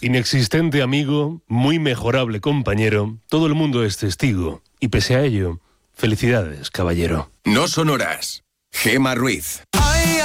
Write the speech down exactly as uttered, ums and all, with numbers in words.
Inexistente amigo, muy mejorable compañero, todo el mundo es testigo. Y pese a ello, felicidades, caballero. No son horas. Gema Ruiz.